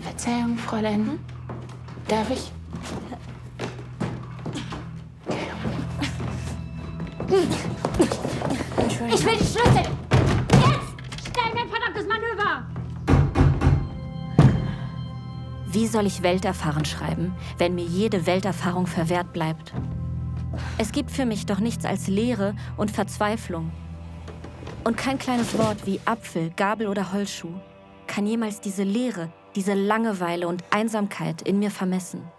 Verzeihung, Fräulein. Darf ich? Ich will die Schlüssel! Jetzt! Stell mir ein verdammtes Manöver! Wie soll ich Welterfahren schreiben, wenn mir jede Welterfahrung verwehrt bleibt? Es gibt für mich doch nichts als Leere und Verzweiflung. Und kein kleines Wort wie Apfel, Gabel oder Holzschuh kann jemals diese Leere, diese Langeweile und Einsamkeit in mir vermessen.